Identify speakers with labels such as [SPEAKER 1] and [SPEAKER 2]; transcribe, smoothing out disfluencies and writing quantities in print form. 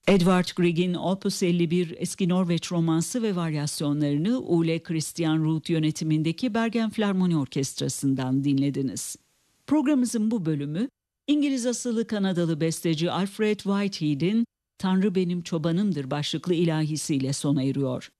[SPEAKER 1] Edvard Grieg'in Opus 51 eski Norveç romansı ve varyasyonlarını Ole Christian Ruth yönetimindeki Bergen Filarmoni Orkestrası'ndan dinlediniz. Programımızın bu bölümü İngiliz asıllı Kanadalı besteci Alfred Whitehead'in "Tanrı Benim Çobanımdır" başlıklı ilahisiyle sona eriyor.